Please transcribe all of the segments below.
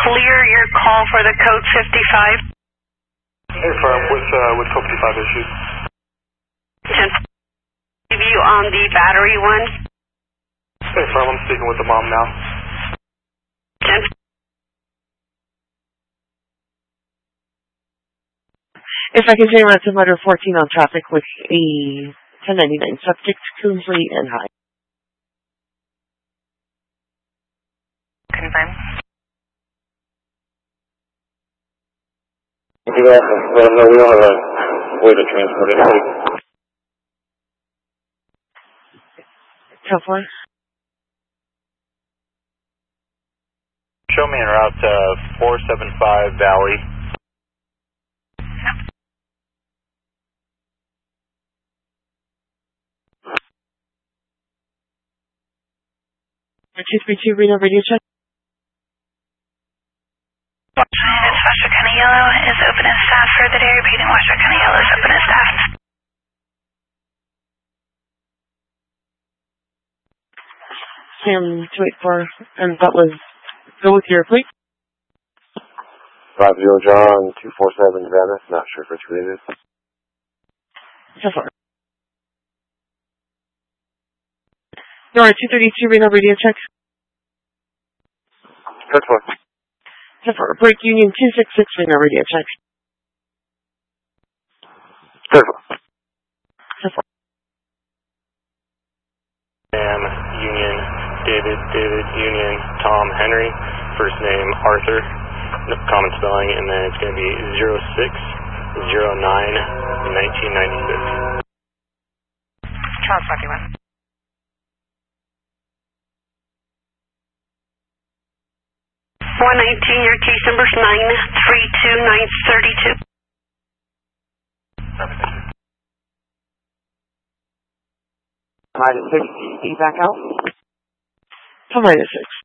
clear your call for the code 55? Hey, firm, with code 55 issued. 10 you on the battery one. Hey, firm, I'm speaking with the mom now. 10. If I can say around 214 on traffic with a 1099 subject, Coomsley and High. Confirm. You guys let them know we don't have a way to transport anybody. How far? Show me en route to 475 Valley. Two Reno radio check. It's Western County Yellow is open as staff for the day. Repeating, Western County Yellow is open as staff. Sam 284, and that was go with your fleet. 50 John, 247 Venice, not sure which way it is. How far? There are 232 Reno radio check. That's one. How far? Break Union 266 Reno radio check. Third one. How far? Sam, Union, David, Union, Tom, Henry, first name Arthur, no common spelling, and then it's going to be 0609-1996. Charles 41. 119, your case number is 932932. Minus 6, back out. To minus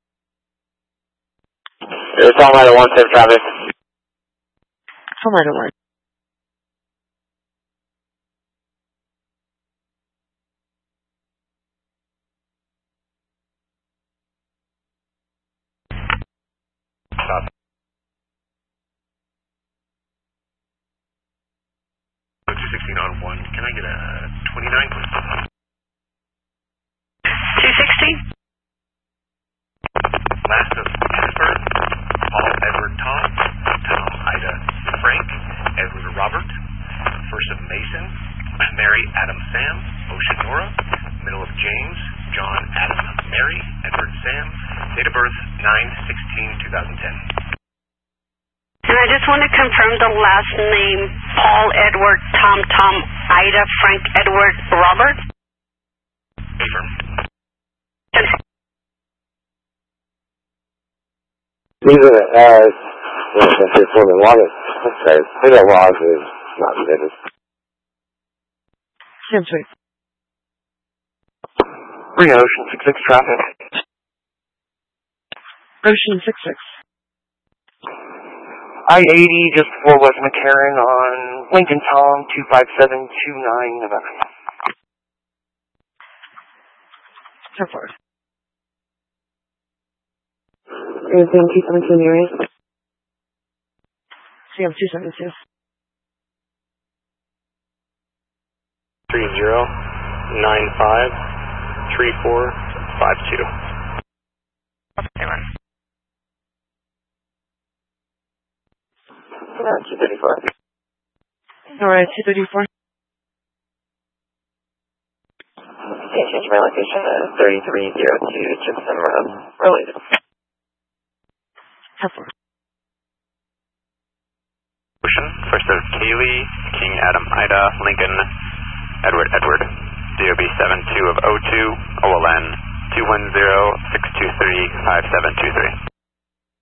6. It's all minus 1, 7 traffic. To minus 1. Stop. 216 on 1. Can I get a 29, please? 216? Last of Jennifer, Paul Edward Tom, Tom Ida Frank, Edward Robert, first of Mason, Mary Adam Sam, Ocean Nora, middle of James, John Adam Mary, Edward Sam, date of birth 9/16/2010. And I just want to confirm the last name, Paul Edward Tom Ida Frank Edward Robert. Confirm. These are for the longest. Okay, the log is not related. Sam 2. Reno Ocean 66 traffic. Ocean 66. I-80 just for West McCarran on Lincoln Tom 25729 Nevada. How far? Sam 272 area. Sam 272. 30953452. Yeah, 234. Alright, 234. Okay, change my location to 3302 Gibson Road. Related. How far? Ocean, first of Kaylee, King Adam Ida, Lincoln, Edward, DOB 72 of 02, OLN 210-623-5723.